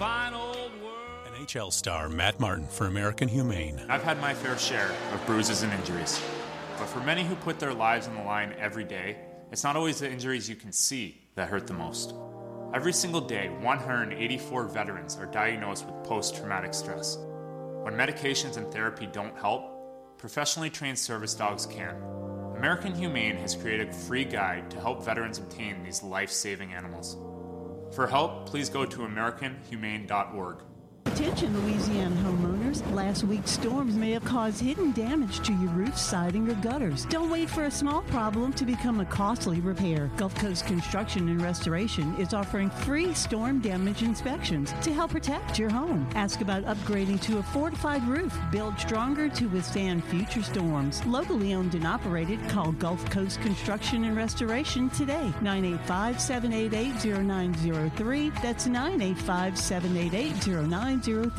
NHL star Matt Martin for American Humane. I've had my fair share of bruises and injuries. But for many who put their lives on the line every day, it's not always the injuries you can see that hurt the most. Every single day, 184 veterans are diagnosed with post-traumatic stress. When medications and therapy don't help, professionally trained service dogs can. American Humane has created a free guide to help veterans obtain these life-saving animals. For help, please go to AmericanHumane.org. Attention Louisiana homeowners, last week's storms may have caused hidden damage to your roof, siding, or gutters. Don't wait for a small problem to become a costly repair. Gulf Coast Construction and Restoration is offering free storm damage inspections to help protect your home. Ask about upgrading to a fortified roof, built stronger to withstand future storms. Locally owned and operated, call Gulf Coast Construction and Restoration today. 985-788-0903. That's 985-788-0903.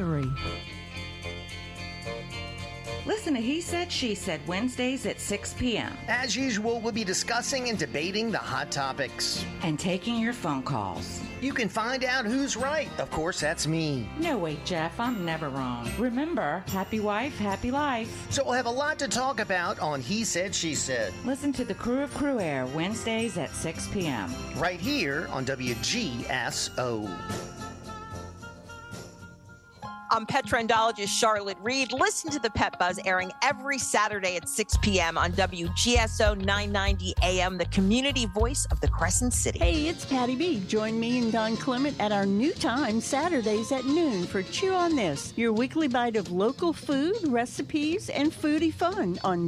Listen to He Said, She Said, Wednesdays at 6 p.m. As usual, we'll be discussing and debating the hot topics. And taking your phone calls. You can find out who's right. Of course, that's me. No, wait, Jeff, I'm never wrong. Remember, happy wife, happy life. So we'll have a lot to talk about on He Said, She Said. Listen to the Crew of Crew Air, Wednesdays at 6 p.m. Right here on WGSO. I'm pet trendologist Charlotte Reed. Listen to the Pet Buzz airing every Saturday at 6 p.m. on WGSO 990 AM, the community voice of the Crescent City. Hey, it's Patty B. Join me and Don Clement at our new time, Saturdays at noon, for Chew on This, your weekly bite of local food, recipes, and foodie fun on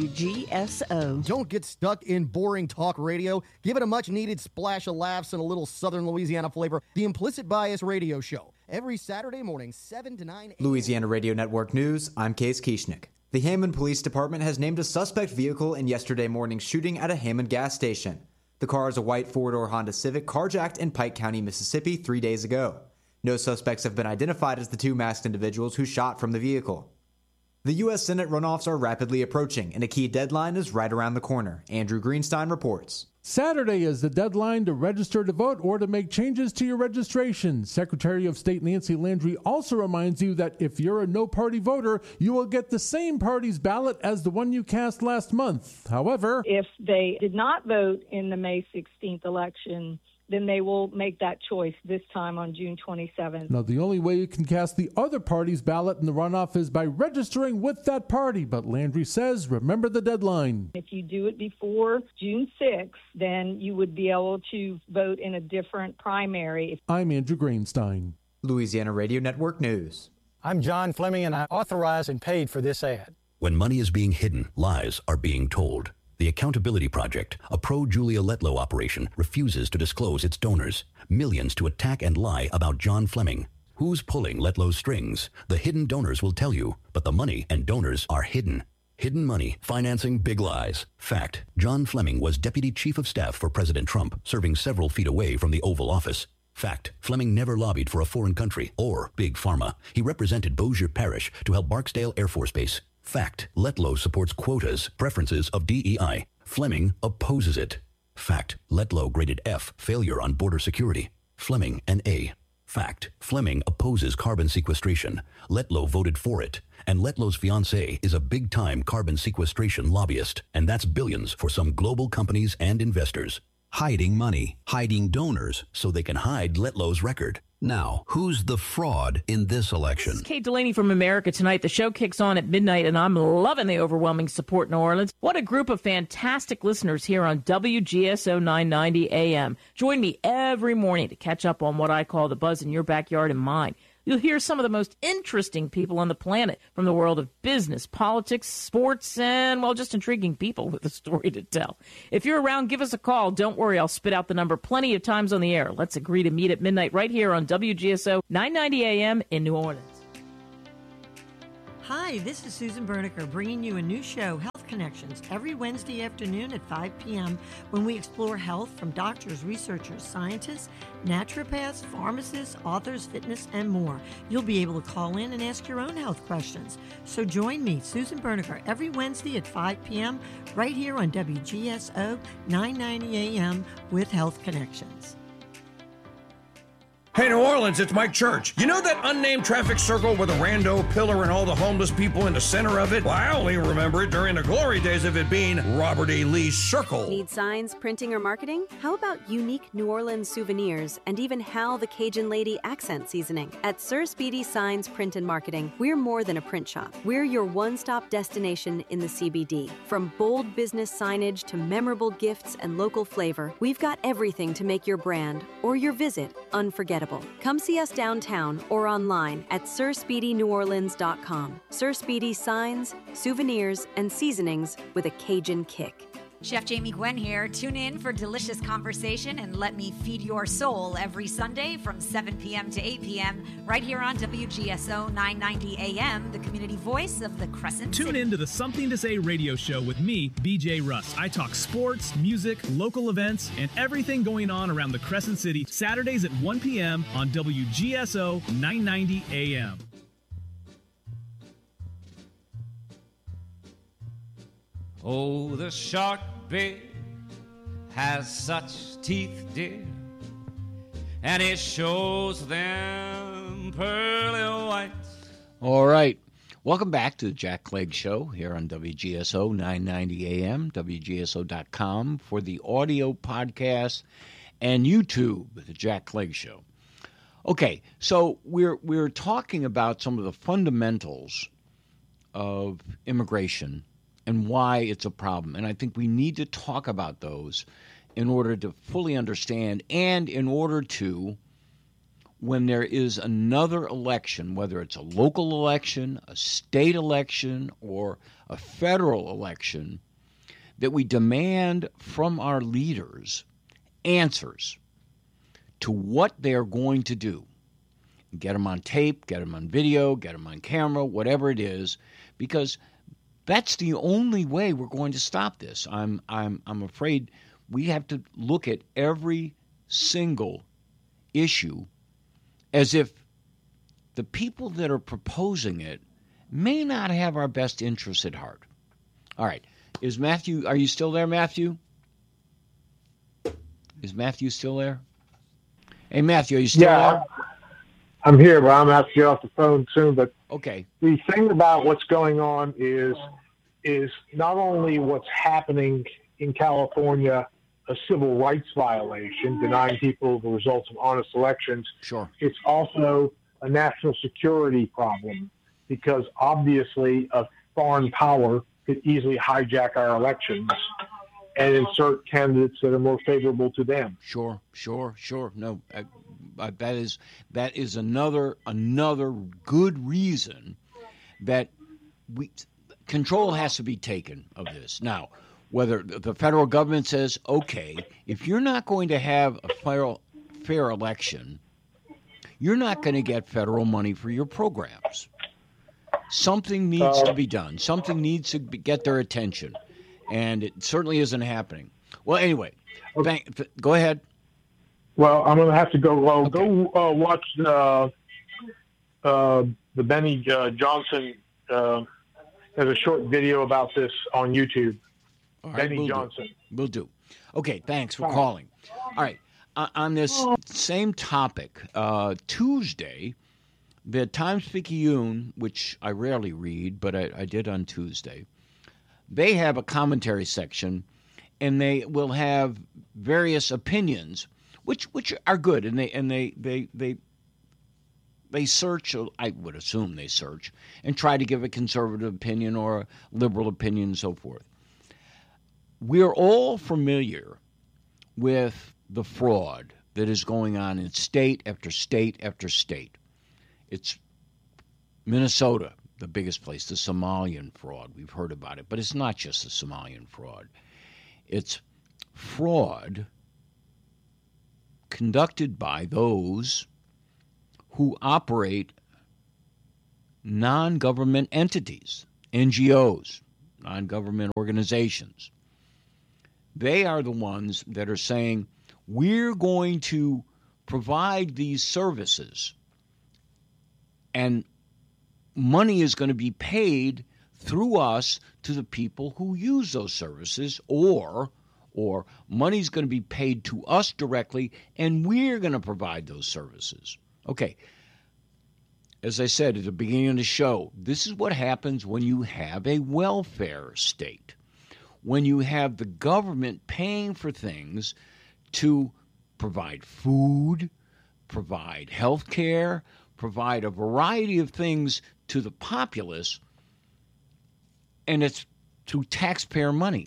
WGSO. Don't get stuck in boring talk radio. Give it a much-needed splash of laughs and a little Southern Louisiana flavor. The Implicit Bias Radio Show. Every Saturday morning, 7 to 9 a.m. Louisiana Radio Network News, I'm Case Kieschnick. The Hammond Police Department has named a suspect vehicle in yesterday morning's shooting at a Hammond gas station. The car is a white four-door Honda Civic carjacked in Pike County, Mississippi 3 days ago. No suspects have been identified as the two masked individuals who shot from the vehicle. The U.S. Senate runoffs are rapidly approaching, and a key deadline is right around the corner. Andrew Greenstein reports. Saturday is the deadline to register to vote or to make changes to your registration. Secretary of State Nancy Landry also reminds you that if you're a no-party voter, you will get the same party's ballot as the one you cast last month. However, if they did not vote in the May 16th election, then they will make that choice this time on June 27th. Now, the only way you can cast the other party's ballot in the runoff is by registering with that party. But Landry says, remember the deadline. If you do it before June 6th, then you would be able to vote in a different primary. I'm Andrew Greenstein. Louisiana Radio Network News. I'm John Fleming, and I authorized and paid for this ad. When money is being hidden, lies are being told. The Accountability Project, a pro-Julia Letlow operation, refuses to disclose its donors. Millions to attack and lie about John Fleming. Who's pulling Letlow's strings? The hidden donors will tell you, but the money and donors are hidden. Hidden money, financing big lies. Fact, John Fleming was Deputy Chief of Staff for President Trump, serving several feet away from the Oval Office. Fact, Fleming never lobbied for a foreign country or Big Pharma. He represented Bossier Parish to help Barksdale Air Force Base. Fact, Letlow supports quotas, preferences of DEI. Fleming opposes it. Fact, Letlow graded F, failure on border security. Fleming an A. Fact, Fleming opposes carbon sequestration. Letlow voted for it. And Letlow's fiancé is a big-time carbon sequestration lobbyist. And that's billions for some global companies and investors. Hiding money, hiding donors, so they can hide Letlow's record. Now, who's the fraud in this election? This is Kate Delaney from America Tonight. The show kicks on at midnight, and I'm loving the overwhelming support in New Orleans. What a group of fantastic listeners here on WGSO 990 AM. Join me every morning to catch up on what I call the buzz in your backyard and mine. You'll hear some of the most interesting people on the planet from the world of business, politics, sports, and, well, just intriguing people with a story to tell. If you're around, give us a call. Don't worry, I'll spit out the number plenty of times on the air. Let's agree to meet at midnight right here on WGSO 990 AM in New Orleans. Hi, this is Susan Berniker bringing you a new show, Health Connections, every Wednesday afternoon at 5 p.m. when we explore health from doctors, researchers, scientists, naturopaths, pharmacists, authors, fitness, and more. You'll be able to call in and ask your own health questions. So join me, Susan Berniker, every Wednesday at 5 p.m. right here on WGSO 990 AM with Health Connections. Hey, New Orleans, it's Mike Church. You know that unnamed traffic circle with a rando pillar and all the homeless people in the center of it? Well, I only remember it during the glory days of it being Robert E. Lee's Circle. Need signs, printing, or marketing? How about unique New Orleans souvenirs and even Hal the Cajun Lady accent seasoning? At Sir Speedy Signs, Print, and Marketing, we're more than a print shop. We're your one-stop destination in the CBD. From bold business signage to memorable gifts and local flavor, we've got everything to make your brand or your visit unforgettable. Come see us downtown or online at SirSpeedyNewOrleans.com. Sir Speedy Signs, souvenirs, and seasonings with a Cajun kick. Chef Jamie Gwen here. Tune in for delicious conversation and let me feed your soul every Sunday from 7 p.m. to 8 p.m. right here on WGSO 990 AM, the community voice of the Crescent Tune City. in to the Something to Say radio show with me, BJ Russ. I talk sports, music, local events, and everything going on around the Crescent City, Saturdays at 1 p.m. on WGSO 990 AM. Oh, the shark bait has such teeth, dear, and it shows them pearly white. All right. Welcome back to the Jack Clegg Show here on WGSO 990 AM, WGSO.com for the audio podcast and YouTube, the Jack Clegg Show. Okay, so we're talking about some of the fundamentals of immigration and why it's a problem. And I think we need to talk about those in order to fully understand and in order to, when there is another election, whether it's a local election, a state election, or a federal election, that we demand from our leaders answers to what they're going to do. Get them on tape, get them on video, get them on camera, whatever it is, because that's the only way we're going to stop this. I'm afraid we have to look at every single issue as if the people that are proposing it may not have our best interests at heart. All right. Is Matthew, are you still there, Matthew? Is Matthew still there? Hey, Matthew, are you still there? I'm here, but I'm going to have to get off the phone soon. But okay, the thing about what's going on is not only what's happening in California, a civil rights violation, denying people the results of honest elections. Sure. It's also a national security problem because obviously a foreign power could easily hijack our elections and insert candidates that are more favorable to them. Sure. No, that is another good reason that control has to be taken of this. Now, whether the federal government says, okay, if you're not going to have a fair election, you're not going to get federal money for your programs. Something needs to be done. Something needs to get their attention. And it certainly isn't happening. Well, anyway, go ahead. Well, I'm going to have to go. Go watch the Benny Johnson. There's a short video about this on YouTube. All right, Benny Johnson. Will do. Okay, thanks for calling. All right, on this same topic, Tuesday, the Times-Picayune, which I rarely read, but I did on Tuesday, they have a commentary section, and they will have various opinions, which are good, and they search. I would assume they search and try to give a conservative opinion or a liberal opinion and so forth. We're all familiar with the fraud that is going on in state after state after state. It's Minnesota, the biggest place, the Somalian fraud. We've heard about it, but it's not just the Somalian fraud. It's fraud conducted by those who operate non-government entities, NGOs, non-government organizations. They are the ones that are saying, we're going to provide these services and money is going to be paid through us to the people who use those services or or money's going to be paid to us directly, and we're going to provide those services. Okay. As I said at the beginning of the show, this is what happens when you have a welfare state. When you have the government paying for things to provide food, provide health care, provide a variety of things to the populace, and it's through taxpayer money.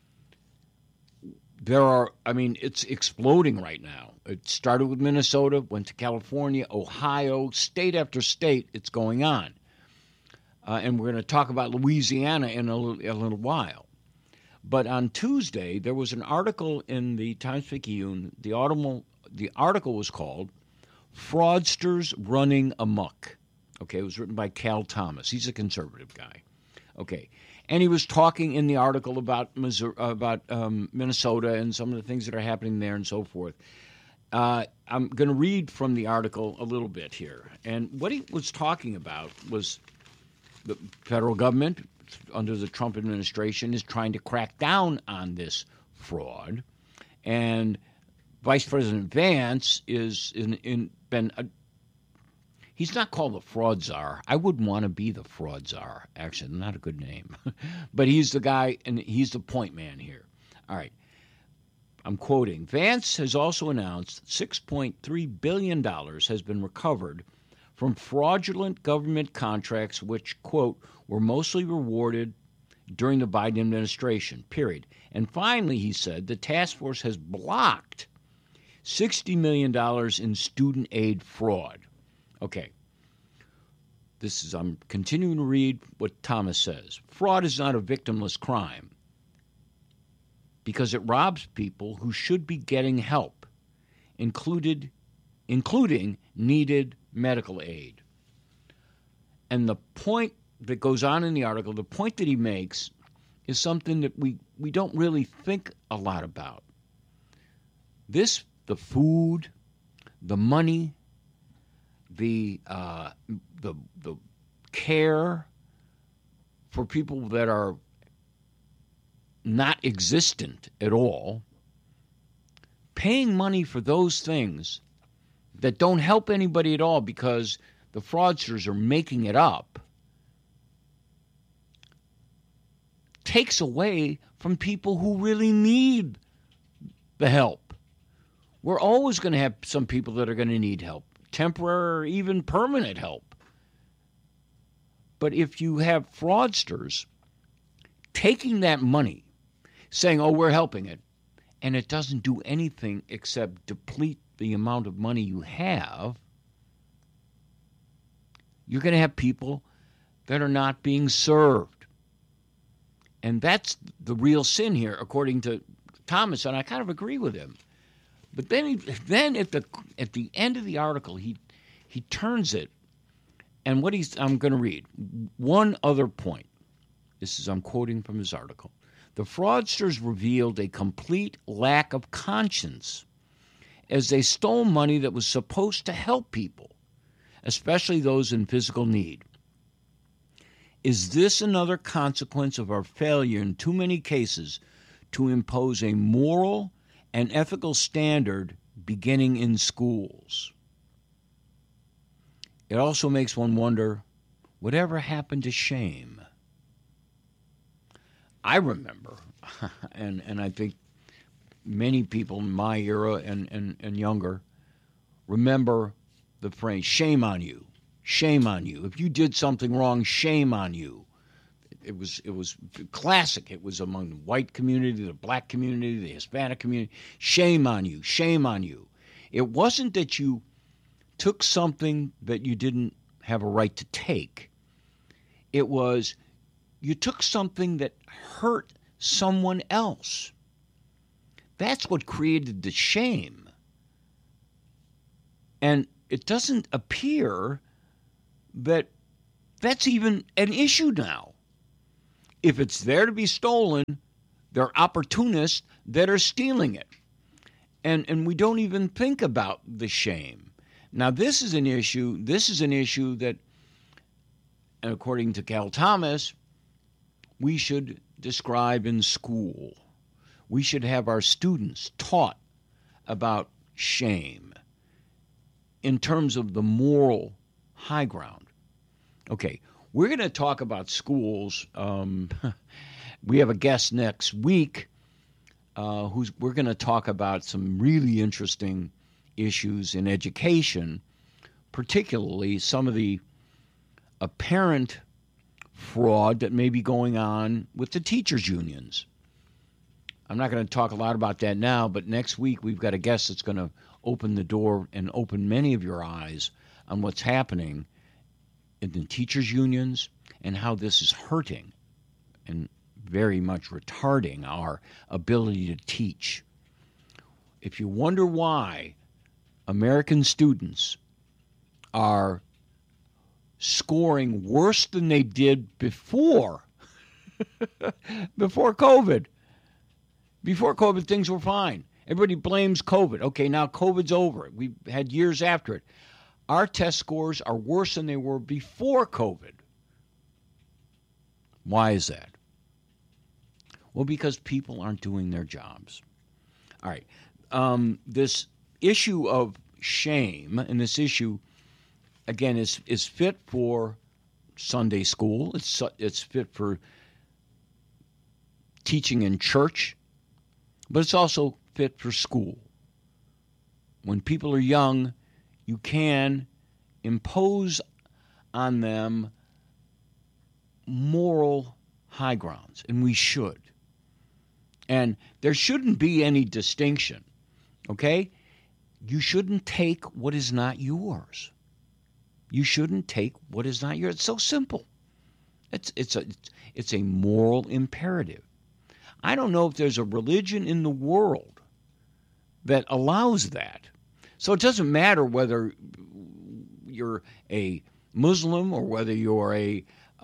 It's exploding right now. It started with Minnesota, went to California, Ohio, state after state, it's going on. And we're going to talk about Louisiana in a little while. But on Tuesday, there was an article in the Times-Picayune. The article was called Fraudsters Running Amok. Okay, it was written by Cal Thomas. He's a conservative guy. Okay, and he was talking in the article about Minnesota and some of the things that are happening there and so forth. I'm going to read from the article a little bit here. And what he was talking about was the federal government under the Trump administration is trying to crack down on this fraud. And Vice President Vance is he's not called the fraud czar. I wouldn't want to be the fraud czar. Actually, not a good name. But he's the guy, and he's the point man here. All right. I'm quoting. Vance has also announced $6.3 billion has been recovered from fraudulent government contracts which, quote, were mostly rewarded during the Biden administration, period. And finally, he said, the task force has blocked $60 million in student aid fraud. Okay. I'm continuing to read what Thomas says. Fraud is not a victimless crime because it robs people who should be getting help, including needed medical aid. And the point that goes on in the article, the point that he makes is something that we don't really think a lot about. The food, the money, the care for people that are not existent at all, paying money for those things that don't help anybody at all because the fraudsters are making it up, takes away from people who really need the help. We're always going to have some people that are going to need help, temporary or even permanent help. But if you have fraudsters taking that money, saying, oh, we're helping it, and it doesn't do anything except deplete the amount of money you have, you're going to have people that are not being served. And that's the real sin here, according to Thomas, and I kind of agree with him. But then at the end of the article, he turns it, and I'm going to read one other point. I'm quoting from his article. The fraudsters revealed a complete lack of conscience as they stole money that was supposed to help people, especially those in physical need. Is this another consequence of our failure in too many cases to impose a moral and ethical standard beginning in schools? It also makes one wonder, whatever happened to shame? I remember, and I think many people in my era and younger remember the phrase, shame on you, shame on you. If you did something wrong, shame on you. It was classic. It was among the white community, the black community, the Hispanic community. Shame on you, shame on you. It wasn't that you took something that you didn't have a right to take. It was you took something that hurt someone else. That's what created the shame. And it doesn't appear that that's even an issue now. If it's there to be stolen, there are opportunists that are stealing it. And we don't even think about the shame. Now, this is an issue that, according to Cal Thomas, we should describe in school. we should have our students taught about shame in terms of the moral high ground. Okay, we're going to talk about schools. We have a guest next week we're going to talk about some really interesting issues in education, particularly some of the apparent fraud that may be going on with the teachers' unions. I'm not going to talk a lot about that now, but next week we've got a guest that's going to open the door and open many of your eyes on what's happening in the teachers' unions and how this is hurting and very much retarding our ability to teach. If you wonder why American students are scoring worse than they did before COVID. Before COVID, things were fine. Everybody blames COVID. Okay, now COVID's over. We've had years after it. Our test scores are worse than they were before COVID. Why is that? Well, because people aren't doing their jobs. All right. This issue of shame, and this issue, again, is fit for Sunday school. It's fit for teaching in church, but it's also fit for school. When people are young, you can impose on them moral high grounds, and we should. And there shouldn't be any distinction, okay? You shouldn't take what is not yours. You shouldn't take what is not yours. It's so simple. It's a moral imperative. I don't know if there's a religion in the world that allows that. So it doesn't matter whether you're a Muslim or whether you're a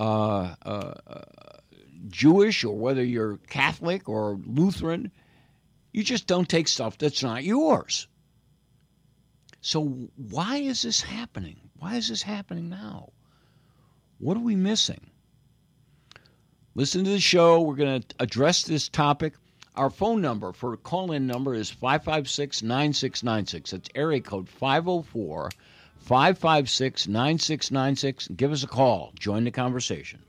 Jewish or whether you're Catholic or Lutheran. You just don't take stuff that's not yours. So why is this happening? Why is this happening now? What are we missing? Listen to the show. We're going to address this topic. Our phone number for call-in number is 556-9696. That's area code 504-556-9696. Give us a call. Join the conversation.